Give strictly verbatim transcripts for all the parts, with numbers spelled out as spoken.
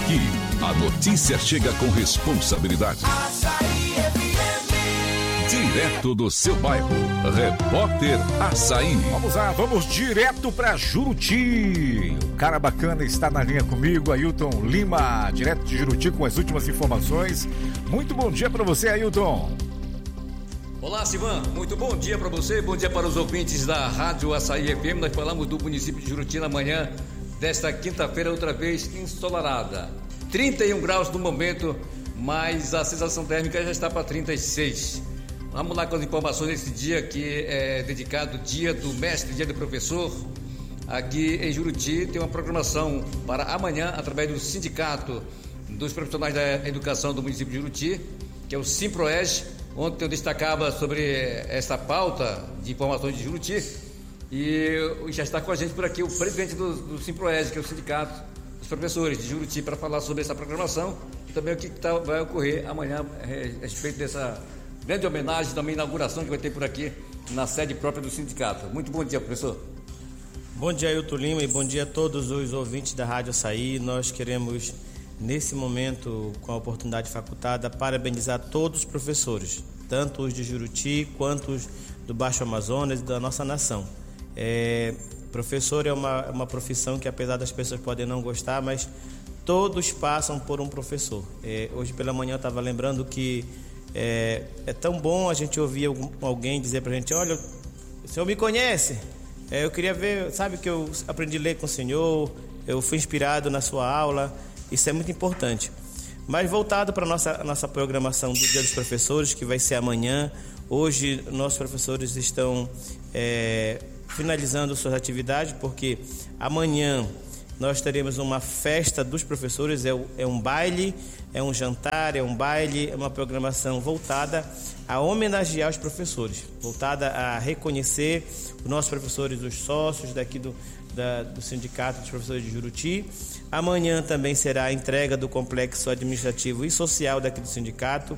Aqui, a notícia chega com responsabilidade. Açaí F M. Direto do seu bairro, Repórter Açaí. Vamos lá, vamos direto para Juruti. O cara bacana está na linha comigo, Ailton Lima, direto de Juruti com as últimas informações. Muito bom dia para você, Ailton. Olá, Sivan, muito bom dia para você, bom dia para os ouvintes da Rádio Açaí F M. Nós falamos do município de Juruti na manhã desta quinta-feira, outra vez ensolarada. trinta e um graus no momento, mas a sensação térmica já está para trinta e seis. Vamos lá com as informações desse dia que é dedicado ao Dia do Mestre, Dia do Professor. Aqui em Juruti tem uma programação para amanhã através do Sindicato dos Profissionais da Educação do município de Juruti, que é o Simproeg. Ontem eu destacava sobre essa pauta de informações de Juruti e já está com a gente por aqui o presidente do, do Simproeg, que é o Sindicato dos Professores de Juruti, para falar sobre essa programação e também o que tá, vai ocorrer amanhã a respeito dessa grande homenagem, também inauguração que vai ter por aqui na sede própria do sindicato. Muito bom dia, professor. Bom dia, Ailton Lima, e bom dia a todos os ouvintes da Rádio Açaí. Nós queremos, nesse momento, com a oportunidade facultada, parabenizar todos os professores, tanto os de Juruti quanto os do Baixo Amazonas e da nossa nação. É, professor é uma, uma profissão que, apesar das pessoas poderem não gostar, mas todos passam por um professor. É, hoje pela manhã eu estava lembrando que é, é tão bom a gente ouvir algum, alguém dizer para a gente: olha, o senhor me conhece? É, eu queria ver, sabe que eu aprendi a ler com o senhor, eu fui inspirado na sua aula. Isso é muito importante. Mas voltado para a nossa, nossa programação do Dia dos Professores, que vai ser amanhã. Hoje, nossos professores estão é, finalizando suas atividades, porque amanhã nós teremos uma festa dos professores, é, é um baile, é um jantar, é um baile, é uma programação voltada a homenagear os professores, voltada a reconhecer os nossos professores, os sócios daqui do, da, do Sindicato dos Professores de Juruti. Amanhã também será a entrega do complexo administrativo e social daqui do sindicato,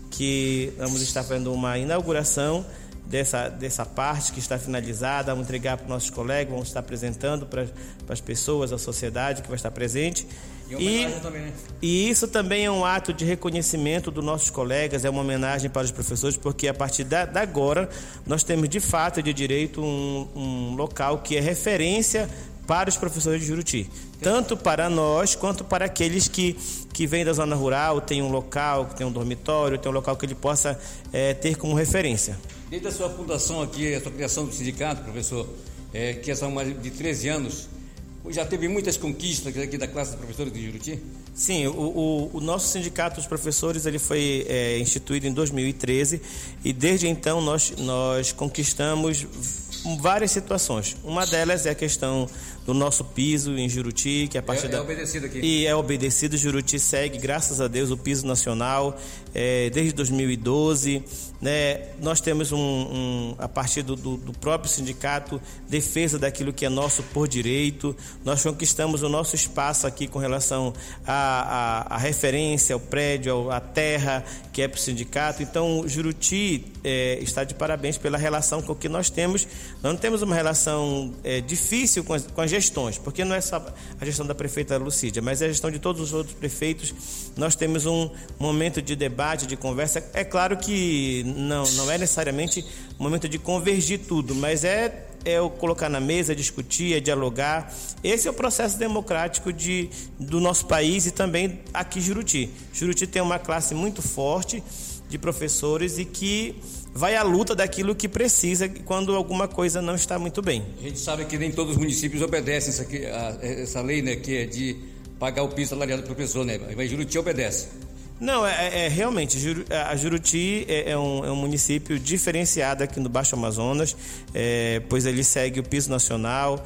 que vamos estar fazendo uma inauguração dessa, dessa parte que está finalizada. Vamos entregar para os nossos colegas, vamos estar apresentando para, para as pessoas, a sociedade que vai estar presente. E, e, também, né? E isso também é um ato de reconhecimento dos nossos colegas, é uma homenagem para os professores, porque a partir da, da agora nós temos de fato e de direito um, um local que é referência para os professores de Juruti, tanto para nós quanto para aqueles que, que vêm da zona rural, tem um local, que tem um dormitório, tem um local que ele possa é, ter como referência. Desde a sua fundação aqui, a sua criação do sindicato, professor, é, que são mais de treze anos, já teve muitas conquistas aqui da classe de professores de Juruti? Sim, o, o, o nosso sindicato dos professores ele foi é, instituído em dois mil e treze e desde então nós, nós conquistamos várias situações. Uma delas é a questão do nosso piso em Juruti, que a partir é, da... é obedecido aqui. E é obedecido. Juruti segue, graças a Deus, o piso nacional é, desde dois mil e doze. Né? Nós temos um, um a partir do, do, do próprio sindicato, defesa daquilo que é nosso por direito. Nós conquistamos o nosso espaço aqui com relação à, à, à referência, ao prédio, à terra que é para o sindicato. Então, Juruti é, está de parabéns pela relação com que nós temos. Nós não temos uma relação é, difícil com as, com as gestões, porque não é só a gestão da prefeita Lucídia, mas é a gestão de todos os outros prefeitos. Nós temos um momento de debate, de conversa. É claro que não, não é necessariamente um momento de convergir tudo, mas é, é o colocar na mesa, discutir, é dialogar. Esse é o processo democrático de, do nosso país e também aqui em Juruti. Juruti tem uma classe muito forte de professores e que vai à luta daquilo que precisa quando alguma coisa não está muito bem. A gente sabe que nem todos os municípios obedecem essa, aqui, a, essa lei, né, que é de pagar o piso salariado do professor, né? Mas Juruti obedece. Não, é, é realmente, a Juruti é, é, um, é um município diferenciado aqui no Baixo Amazonas, é, pois ele segue o piso nacional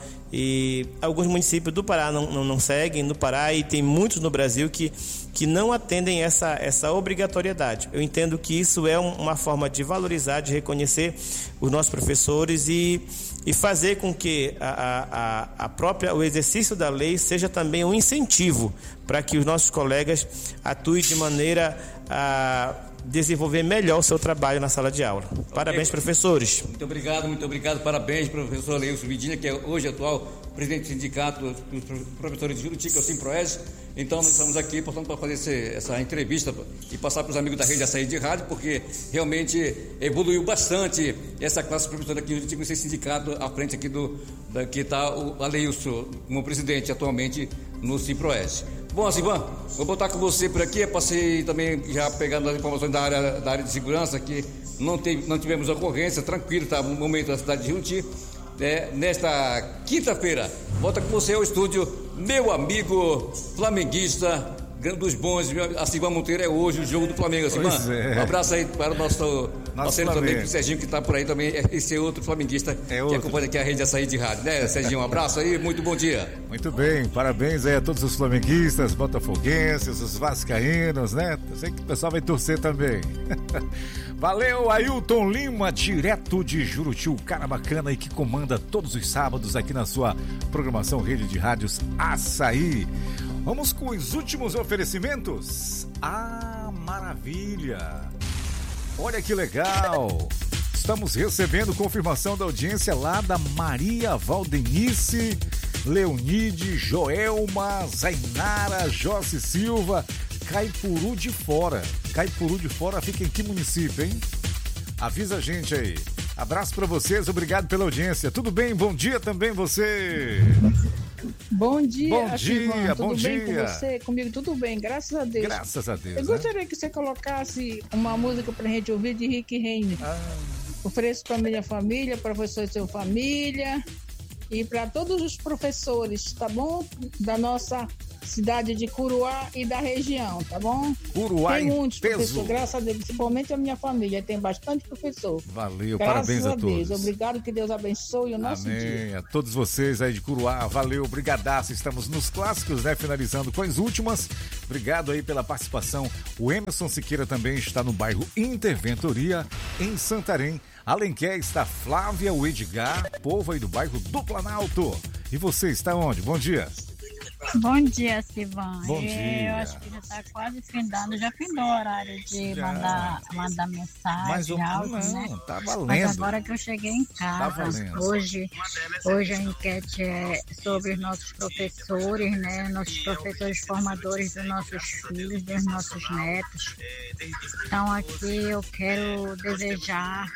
e alguns municípios do Pará não, não, não seguem, no Pará, e tem muitos no Brasil que, que não atendem essa, essa obrigatoriedade. Eu entendo que isso é um, uma forma de valorizar, de reconhecer os nossos professores e, e fazer com que a, a, a própria, o exercício da lei seja também um incentivo para que os nossos colegas atuem de maneira a desenvolver melhor o seu trabalho na sala de aula. Parabéns, okay, professores. Muito obrigado, muito obrigado. Parabéns, professor Aleilson Vidinha, que é hoje atual presidente do sindicato dos professores de Juruti, que é o Simproeg. Então nós estamos aqui, portanto, para fazer esse, essa entrevista e passar para os amigos da Rede Açaí de Rádio, porque realmente evoluiu bastante essa classe professora aqui, com esse sindicato à frente aqui do, da, que está o Aleilson como presidente atualmente no Ciproeste. Bom, Sivan, vou botar com você por aqui, eu passei também já pegando as informações da área, da área de segurança, que não, tem, não tivemos ocorrência, tranquilo, está no momento da cidade de Juruti. É, nesta quinta-feira, volta com você ao estúdio, meu amigo flamenguista, grande dos bons, a Sivan Monteiro. É hoje o jogo do Flamengo, Sivan. É. Um abraço aí para o nosso parceiro também, o Serginho, que está por aí também, esse outro flamenguista é outro. Que acompanha aqui a Rede Açaí de Rádio, né, Serginho? Um abraço aí, muito bom dia. Muito bem, parabéns aí a todos os flamenguistas, botafoguenses, os vascaínos, né? Eu sei que o pessoal vai torcer também. Valeu, Ailton Lima, direto de Juruti, o cara bacana aí que comanda todos os sábados aqui na sua programação Rede de Rádios Açaí. Vamos com os últimos oferecimentos? Ah, maravilha! Olha que legal! Estamos recebendo confirmação da audiência lá da Maria Valdenice, Leonide, Joelma, Zainara, Jossi Silva, Caipuru de Fora. Caipuru de Fora fica em que município, hein? Avisa a gente aí. Abraço pra vocês, obrigado pela audiência. Tudo bem? Bom dia também você. Bom dia, bom dia, Silvana. bom tudo dia. Bem com você? Comigo tudo bem, graças a Deus. Graças a Deus. Eu né? gostaria que você colocasse uma música pra gente ouvir de Rick Reine. Ah. Ofereço pra minha família, para você e sua família e para todos os professores, tá bom? Da nossa cidade de Curuá e da região, tá bom? Curuá tem em muitos peso. professores, graças a Deus, principalmente a minha família, tem bastante professor. Valeu, graças parabéns a, a Deus. todos. Obrigado, que Deus abençoe o nosso Amém. dia. A todos vocês aí de Curuá, valeu, brigadaço. Estamos nos clássicos, né? Finalizando com as últimas. Obrigado aí pela participação. O Emerson Siqueira também está no bairro Interventoria, em Santarém. Além que está Flávia, o Edgar, povo aí do bairro do Planalto. E você está onde? Bom dia. Bom dia, Sivan. Bom dia. Eu acho que já está quase findando, já findou o horário de Já. mandar, mandar mensagem, Mas o áudio, não, né? tá valendo. Mas agora que eu cheguei em Tá casa, valendo. hoje, hoje a enquete é sobre os nossos professores, né? Nossos professores formadores dos nossos filhos, dos nossos netos. Então aqui eu quero desejar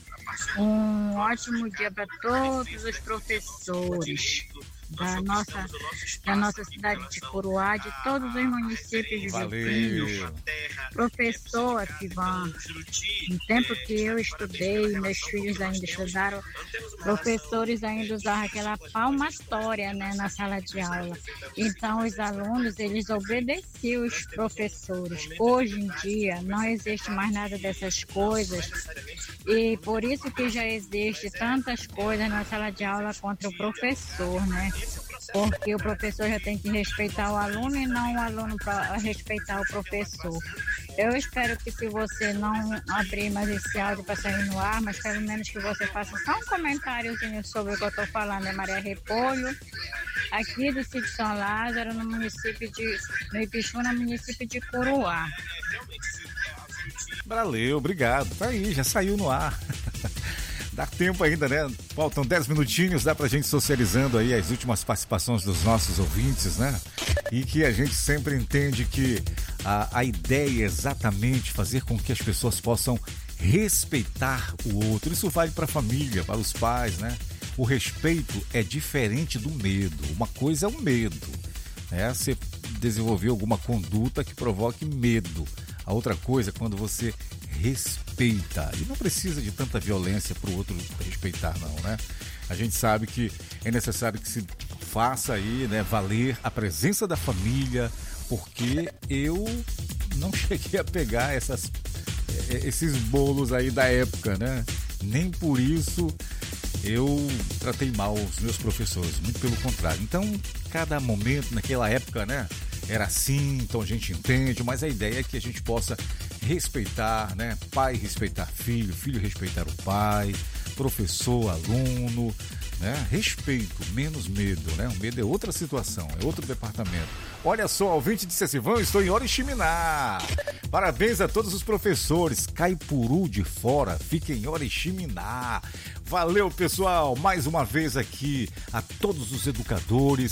um ótimo dia para todos os professores da nossa, da nossa cidade de Curuá, de todos os municípios de Juruti. Professor, Sivan, no tempo que eu estudei, meus filhos ainda estudaram, professores ainda usavam aquela palmatória, né, na sala de aula. Então, os alunos, eles obedeciam os professores. Hoje em dia, não existe mais nada dessas coisas. E por isso que já existe tantas coisas na sala de aula contra o professor, né? Porque o professor já tem que respeitar o aluno e não o aluno para respeitar o professor. Eu espero que, se você não abrir mais esse áudio para sair no ar, mas pelo menos que você faça só um comentáriozinho sobre o que eu estou falando. É Maria Repolho, aqui do sítio São Lázaro, no município de no Ipixuna, município de Curuá. Valeu, obrigado. Tá aí, já saiu no ar. Dá tempo ainda, né? Faltam dez minutinhos, dá pra gente socializando aí as últimas participações dos nossos ouvintes, né? E que a gente sempre entende que a, a ideia é exatamente fazer com que as pessoas possam respeitar o outro. Isso vale para a família, para os pais, né? O respeito é diferente do medo. Uma coisa é o medo, né? Você desenvolver alguma conduta que provoque medo. A outra coisa é quando você respeita. E não precisa de tanta violência para o outro respeitar, não, né? A gente sabe que é necessário que se faça aí, né, valer a presença da família, porque eu não cheguei a pegar essas, esses bolos aí da época, né? Nem por isso eu tratei mal os meus professores, muito pelo contrário. Então, cada momento naquela época, né, era assim, então a gente entende, mas a ideia é que a gente possa respeitar, né? Pai respeitar filho, filho respeitar o pai, professor, aluno, né? Respeito, menos medo, né? O medo é outra situação, é outro departamento. Olha só, ouvinte de Cecivão, estou em Oriximiná. Parabéns a todos os professores. Caipuru de Fora, fica em Oriximiná. Valeu, pessoal, mais uma vez aqui a todos os educadores,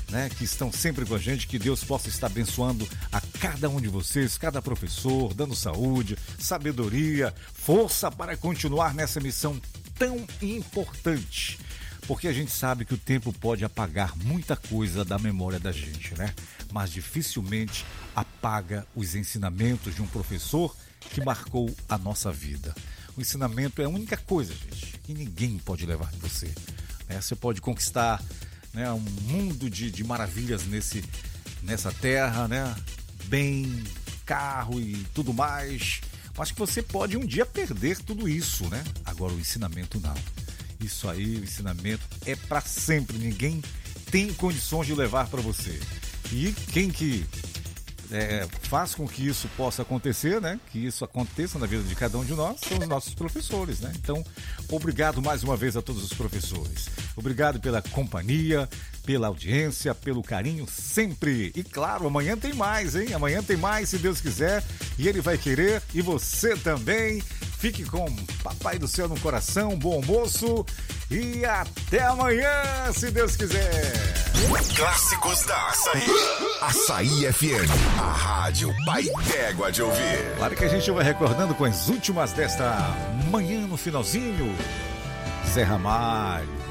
né, que estão sempre com a gente, que Deus possa estar abençoando a cada um de vocês, cada professor, dando saúde, sabedoria, força para continuar nessa missão tão importante, porque a gente sabe que o tempo pode apagar muita coisa da memória da gente, né? Mas dificilmente apaga os ensinamentos de um professor que marcou a nossa vida. O ensinamento é a única coisa, gente, que ninguém pode levar de você, né? Você pode conquistar, né, um mundo de, de maravilhas nesse, nessa terra, né? Bem, carro e tudo mais, mas que você pode um dia perder tudo isso, né? Agora o ensinamento não. Isso aí, o ensinamento é para sempre, ninguém tem condições de levar para você. E quem que é, faz com que isso possa acontecer, né? Que isso aconteça na vida de cada um de nós, são os nossos professores, né? Então, obrigado mais uma vez a todos os professores. Obrigado pela companhia, pela audiência, pelo carinho sempre. E claro, amanhã tem mais, hein? Amanhã tem mais, se Deus quiser. E Ele vai querer, e você também. Fique com Papai do Céu no coração, bom almoço e até amanhã, se Deus quiser. Clássicos da Açaí. Açaí F M, a rádio Pai D'Égua de ouvir. Claro que a gente vai recordando com as últimas desta manhã no finalzinho. Zé Ramalho.